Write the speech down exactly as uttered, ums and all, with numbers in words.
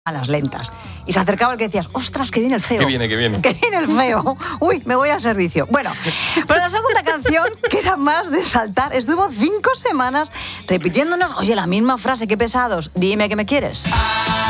a las lentas. Y se acercaba el que decías, ostras, que viene el feo. Que viene, que viene. Que viene el feo. Uy, me voy al servicio. Bueno, pero la segunda canción, que era más de saltar, estuvo cinco semanas repitiéndonos, oye, la misma frase, qué pesados, dime que me quieres.